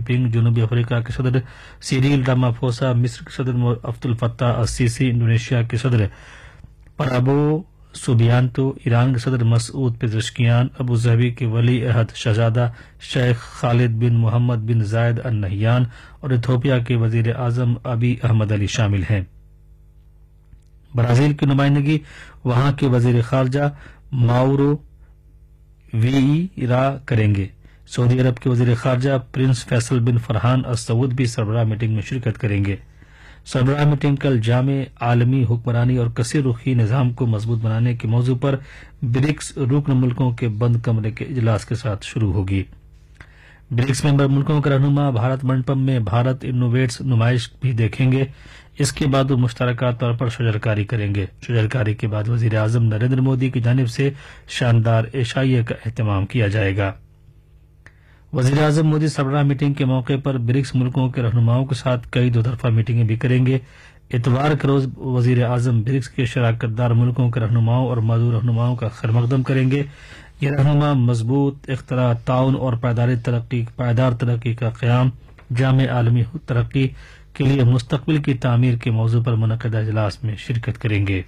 Jinping, जनूबी Africa के सदर सिरिल रामाफोसा, मिस्र के सदर अब्दुल फत्ताह अल-सीसी, इंडोनेशिया के सदर प्राबो सुबियांतो, ईरान के सदर मसूद पेज़ेश्कियान, अबू धाबी के वली अहद शहजादा शेख खालिद बिन मोहम्मद बिन जायद अल नहयान और इथियोपिया के वजीर आजम अबी अहमद अली शामिल हैं। ब्राजील की नुमाइंदगी वहां के वजीर खारजा माउरो वीईरा करेंगे। सऊदी अरब के वजीर खारजा प्रिंस फैसल बिन फरहान अल सऊद भी सरबराह मीटिंग में शिरकत करेंगे। सरबराह मीटिंग कल जामे आलमी हुक्मरानी और कसीर रुखी निजाम को मजबूत बनाने के मौजू पर ब्रिक्स रुकन मुल्कों के बंद कमरे के इजलास के साथ शुरू होगी। ब्रिक्स मेंबर मुल्कों के रहनुमा भारत मंडपम में भारत इनोवेट्स नुमाइश भी देखेंगे। इसके बाद वो मुश्तरका तौर पर शजरकारी करेंगे। शजरकारी के बाद वजीर आजम नरेंद्र मोदी की जानिब से शानदार एशाइया का एहतमाम किया जाएगा। वजीर आजम मोदी सरबराह मीटिंग के मौके पर ब्रिक्स मुल्कों के रहनुमाओं के साथ कई दो तरफा मीटिंगें भी करेंगे। इतवार के रोज वजीर आजम ब्रिक्स के शराकतदार मुल्कों के रहनुमाओं और मौजूद रहनुमाओं का खैरमकदम करेंगे। ये रहनुमा मजबूत इख्तरा, ताउन और पायदार तरक्की का क़याम, जामे आलमी तरक्की के लिए मुस्तकबिल की तामीर के मौजू पर मुनक़दा इजलास में शिरकत करेंगे।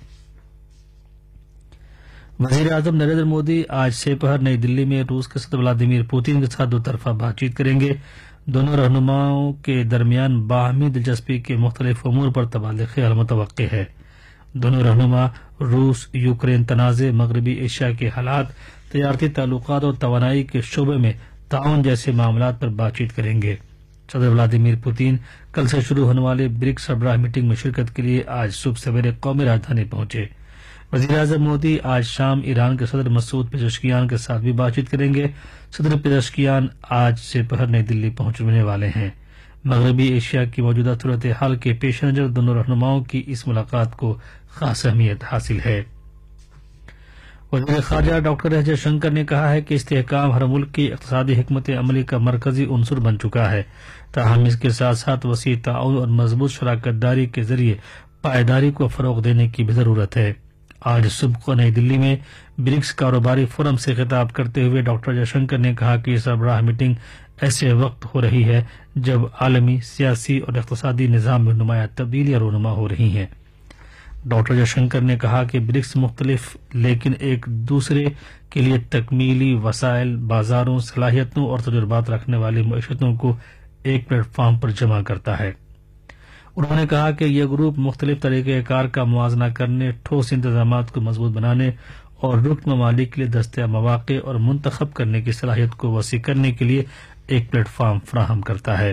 वजीर आजम नरेंद्र मोदी आज सेपहर नई दिल्ली में रूस के सदर व्लादिमीर पुतिन के साथ दो तरफा बातचीत करेंगे। दोनों रहनुमाओं के दरमियान बाहमी दिलचस्पी के मुख्तलिफ उमूर पर तबादला ख्याल मुतवक्के है। दोनों रहनुमा रूस यूक्रेन तनाज़े, मगरबी एशिया के हालात, तजारती ताल्लुकात और तवानाई के शोबे में ताउन जैसे मामलात पर बातचीत करेंगे। सदर व्लादिमीर पुतिन कल से शुरू होने वाले ब्रिक्स सरबराह मीटिंग में शिरकत के लिए आज सुबह सवेरे कौमी राजधानी पहुंचे। वजीर आजम मोदी आज शाम ईरान के सदर मसूद पेज़ेश्कियान के साथ भी बातचीत करेंगे। सदर पेज़ेश्कियान आज से पहर नई दिल्ली पहुंचने वाले हैं। मगरबी एशिया की मौजूदा सूरत हाल के पेश नजर दोनों रहनुमाओं की इस मुलाकात को खास अहमियत हासिल है। वज़ीर ख़ारजा डॉक्टर एस जयशंकर ने कहा है कि इस्तेहकाम हर मुल्क की इक़्तिसादी हिकमत अमली का मरकजी उनसर बन चुका है। ताहम इसके साथ साथ वसी ताउन और मजबूत शराकतदारी के जरिए पायदारी को फरोग देने की भी जरूरत है। आज सुबह को नई दिल्ली में ब्रिक्स कारोबारी फोरम से खिताब करते हुए डॉक्टर जयशंकर ने कहा कि सरबराह मीटिंग ऐसे वक्त हो रही है जब आलमी सियासी और इक़्तिसादी निज़ाम में नुमाया तब्दीलियां रूनुमा हो रही हैं। डॉक्टर जयशंकर ने कहा कि ब्रिक्स मुख्तलिफ लेकिन एक दूसरे के लिए तकमीली वसाइल, बाजारों, सलाहियतों और तजुर्बात रखने वाली मईशतों को एक प्लेटफॉर्म पर जमा करता है। उन्होंने कहा कि यह ग्रुप मुख्तलिफ तरीक़ेकार का मुआजना करने, ठोस इंतजामात को मजबूत बनाने और रुकन ममालिक के लिए दस्तयाब मौक़े और मुंतखब करने की सलाहियत को वसी करने के लिए एक प्लेटफॉर्म फराहम करता है।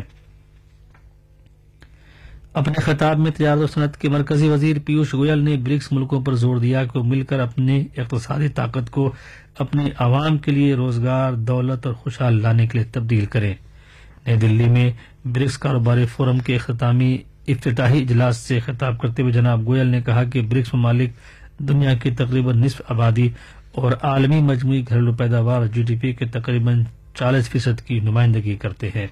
अपने खिताब में तजारत और सनत के मरकजी वजीर पीयूष गोयल ने ब्रिक्स मुल्कों पर जोर दिया कि वो मिलकर अपनी इक़्तिसादी ताकत को अपने आवाम के लिए रोजगार, दौलत और खुशहाल लाने के लिए तब्दील करें। नई दिल्ली में ब्रिक्स कारोबारी फोरम के इफ्तिताही इजलास से खिताब करते हुए जनाब गोयल ने कहा कि ब्रिक्स ममालिक दुनिया की तकरीबन निस्फ आबादी और आलमी मजमूई घरेलू पैदावार GDP के तकरीबन 40% की नुमाइंदगी करते हैं।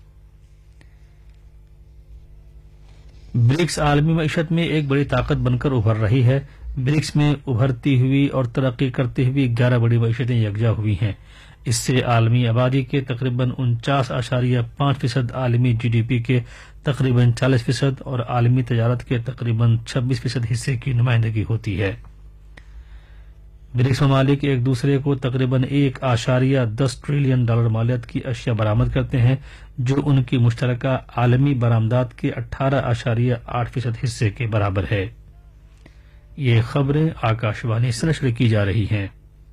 ब्रिक्स आलमी मईशत में एक बड़ी ताकत बनकर उभर रही है। ब्रिक्स में उभरती हुई और तरक्की करती हुई 11 बड़ी मईशतें यकजा हुई हैं। इससे आलमी आबादी के तकरीबन 49.5%, आलमी GDP के तकरीबन 40% और आलमी तजारत के तकरीबन 26% हिस्से की नुमाइंदगी होती है। ब्रिक्स ममालिक एक दूसरे को तकरीबन $1.10 ट्रिलियन मालियत की अशिया बरामद करते हैं, जो उनकी मुश्तरका आलमी बरामदात के 18.8% हिस्से के बराबर है। ये खबरें आकाशवाणी से नशर की जा रही हैं।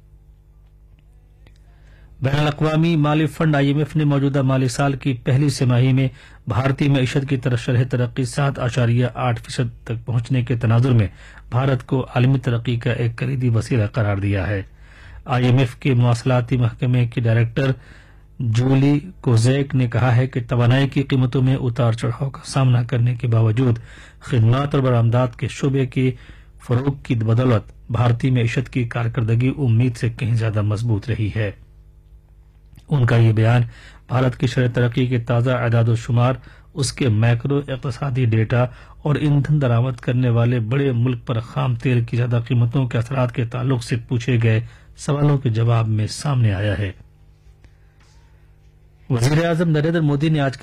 बैनुल-अक़वामी माली फंड IMF ने मौजूदा माली साल की पहली तिमाही में भारतीय मईशत की तरफ शरह तरक्की 7.8% तक पहुंचने के तनाजुर में भारत को आलमी तरक्की का एक कलीदी वसीला करार दिया है। IMF के मवासलाती महकमे की डायरेक्टर जूली कोज़ेक ने कहा है कि तवानाई की कीमतों में उतार चढ़ाव का सामना करने के बावजूद खिदमात और बरामदात के शोबे की फरोग की बदौलत भारतीय मईशत की कारकर्दगी उम्मीद से कहीं ज्यादा मजबूत रही है। उनका ये बयान भारत की शरह तरक्की के ताज़ा अदाद शुमार, उसके मैक्रो इक़्तिसादी डेटा और ईंधन दरामद करने वाले बड़े मुल्क पर खाम तेल की ज्यादा कीमतों के असरात के ताल्लुक से पूछे गए सवालों के जवाब में सामने आया है। वज़ीर आज़म नरेंद्र मोदी ने आज